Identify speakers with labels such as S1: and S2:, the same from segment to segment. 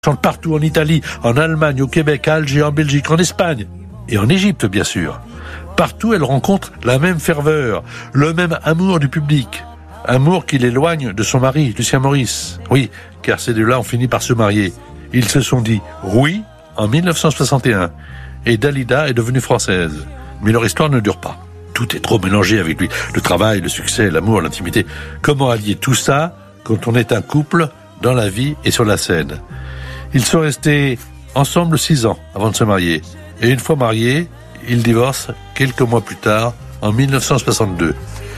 S1: Chante partout en Italie, en Allemagne, au Québec, à Alger, en Belgique, en Espagne et en Égypte bien sûr. Partout elle rencontre la même ferveur, le même amour du public. Amour qui l'éloigne de son mari, Lucien Maurice. Oui, car ces deux-là ont fini par se marier. Ils se sont dit oui en 1961 et Dalida est devenue française. Mais leur histoire ne dure pas. Tout est trop mélangé avec lui. Le travail, le succès, l'amour, l'intimité. Comment allier tout ça quand on est un couple dans la vie et sur la scène? Ils sont restés ensemble 6 ans avant de se marier. Et une fois mariés, ils divorcent quelques mois plus tard, en 1962.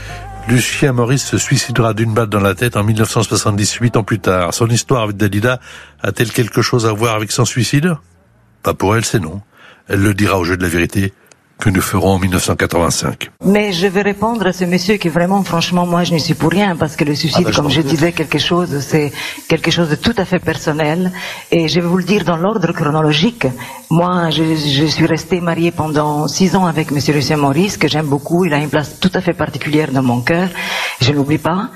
S1: Lucien Maurice se suicidera d'une balle dans la tête en 1970, 8 ans plus tard. Son histoire avec Dalida a-t-elle quelque chose à voir avec son suicide? Pas pour elle, c'est non. Elle le dira au jeu de la vérité que nous ferons en 1985.
S2: Mais je vais répondre à ce monsieur qui vraiment, franchement, moi je n'y suis pour rien parce que le suicide, comme je disais, c'est quelque chose de tout à fait personnel et je vais vous le dire dans l'ordre chronologique. Moi, je suis restée mariée pendant 6 ans avec monsieur Lucien Maurice, que j'aime beaucoup. Il a une place tout à fait particulière dans mon cœur. Je ne l'oublie pas.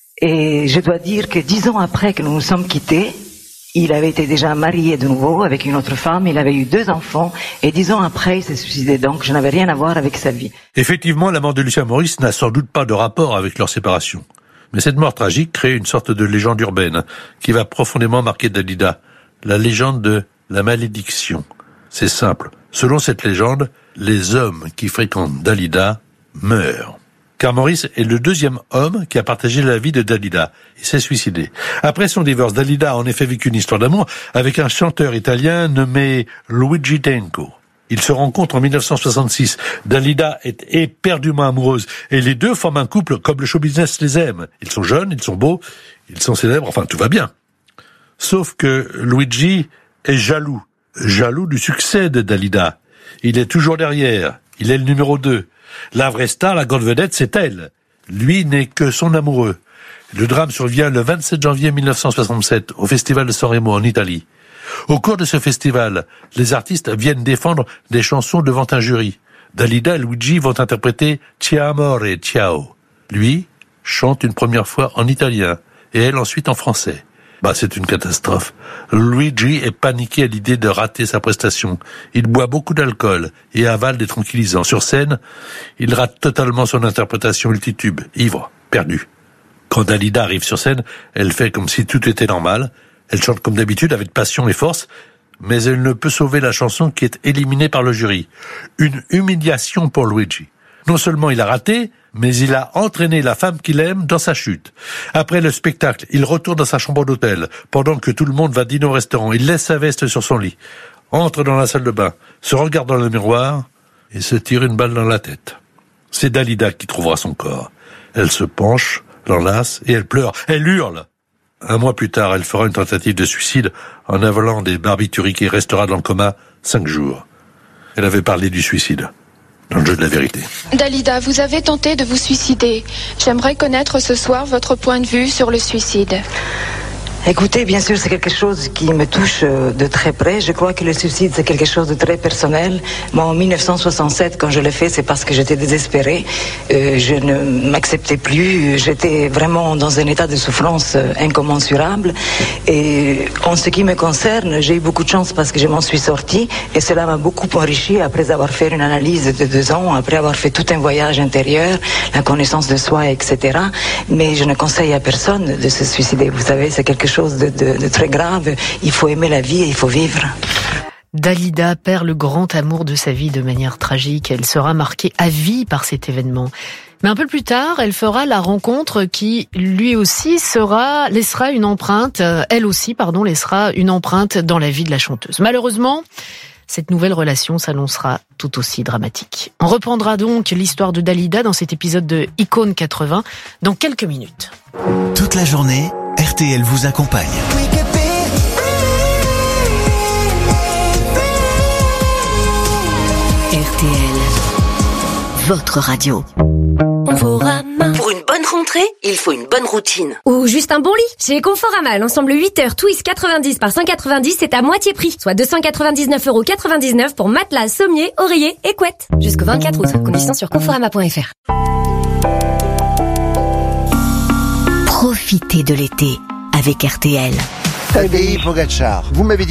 S2: Et je dois dire que 10 ans après que nous nous sommes quittés, il avait été déjà marié de nouveau avec une autre femme, il avait eu 2 enfants, et 10 ans après, il s'est suicidé, donc je n'avais rien à voir avec sa vie.
S1: Effectivement, la mort de Lucien Maurice n'a sans doute pas de rapport avec leur séparation. Mais cette mort tragique crée une sorte de légende urbaine qui va profondément marquer Dalida. La légende de la malédiction. C'est simple. Selon cette légende, les hommes qui fréquentent Dalida meurent. Car Maurice est le 2e homme qui a partagé la vie de Dalida. Il s'est suicidé. Après son divorce, Dalida a en effet vécu une histoire d'amour avec un chanteur italien nommé Luigi Tenco. Ils se rencontrent en 1966. Dalida est éperdument amoureuse et les deux forment un couple comme le show business les aime. Ils sont jeunes, ils sont beaux, ils sont célèbres, enfin tout va bien. Sauf que Luigi est jaloux du succès de Dalida. Il est toujours derrière, il est le numéro 2. La vraie star, la grande vedette, c'est elle. Lui n'est que son amoureux. Le drame survient le 27 janvier 1967 au Festival de Sanremo en Italie. Au cours de ce festival, les artistes viennent défendre des chansons devant un jury. Dalida et Luigi vont interpréter Ti amore, ciao. Lui chante une première fois en italien et elle ensuite en français. C'est une catastrophe. Luigi est paniqué à l'idée de rater sa prestation. Il boit beaucoup d'alcool et avale des tranquillisants. Sur scène, il rate totalement son interprétation multitube, ivre, perdu. Quand Dalida arrive sur scène, elle fait comme si tout était normal. Elle chante comme d'habitude avec passion et force, mais elle ne peut sauver la chanson qui est éliminée par le jury. Une humiliation pour Luigi. Non seulement il a raté, mais il a entraîné la femme qu'il aime dans sa chute. Après le spectacle, il retourne dans sa chambre d'hôtel, pendant que tout le monde va dîner au restaurant. Il laisse sa veste sur son lit, entre dans la salle de bain, se regarde dans le miroir et se tire une balle dans la tête. C'est Dalida qui trouvera son corps. Elle se penche, l'enlace et elle pleure, elle hurle. 1 mois plus tard, elle fera une tentative de suicide en avalant des barbituriques et restera dans le coma 5 jours. Elle avait parlé du suicide. Dans le jeu de la vérité.
S3: Dalida, vous avez tenté de vous suicider. J'aimerais connaître ce soir votre point de vue sur le suicide.
S2: Écoutez, bien sûr, c'est quelque chose qui me touche de très près. Je crois que le suicide, c'est quelque chose de très personnel. Moi, en 1967, quand je l'ai fait, c'est parce que j'étais désespérée. Je ne m'acceptais plus. J'étais vraiment dans un état de souffrance incommensurable. Et en ce qui me concerne, j'ai eu beaucoup de chance parce que je m'en suis sortie. Et cela m'a beaucoup enrichi après avoir fait une analyse de 2 ans, après avoir fait tout un voyage intérieur, la connaissance de soi, etc. Mais je ne conseille à personne de se suicider. Vous savez, c'est quelque chose de très grave. Il faut aimer la vie et il faut vivre.
S4: Dalida perd le grand amour de sa vie de manière tragique. Elle sera marquée à vie par cet événement. Mais un peu plus tard, elle fera la rencontre qui, lui aussi, laissera une empreinte dans la vie de la chanteuse. Malheureusement, cette nouvelle relation s'annoncera tout aussi dramatique. On reprendra donc l'histoire de Dalida dans cet épisode de Icône 80 dans quelques minutes.
S5: Toute la journée, RTL vous accompagne.
S6: RTL, votre radio.
S7: Pour une bonne rentrée, il faut une bonne routine.
S8: Ou juste un bon lit. Chez Conforama, l'ensemble 8 heures Twist 90 par 190, c'est à moitié prix. Soit 299,99€ pour matelas, sommier, oreiller et couette. Jusqu'au 24 août. Conditions sur conforama.fr.
S6: Profitez de l'été avec RTL.
S9: Tadej Pogacar. Vous m'avez dit